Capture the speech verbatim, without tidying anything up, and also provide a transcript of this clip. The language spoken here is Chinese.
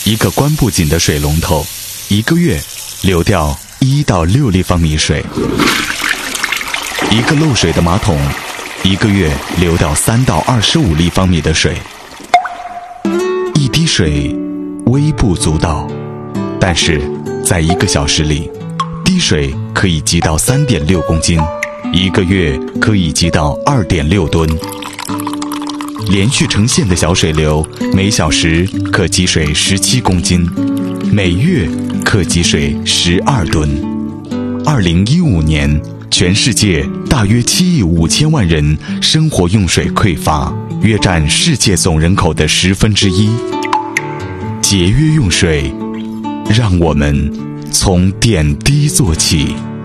一个关不紧的水龙头，一个月流掉一到六立方米水；一个漏水的马桶，一个月流掉三到二十五立方米的水。一滴水微不足道，但是在一个小时里，滴水可以积到三点六公斤，一个月可以积到二点六吨。连续成线的小水流，每小时可积水十七公斤，每月可积水十二吨。二零一五年，全世界大约七亿五千万人生活用水匮乏，约占世界总人口的十分之一。节约用水，让我们从点滴做起。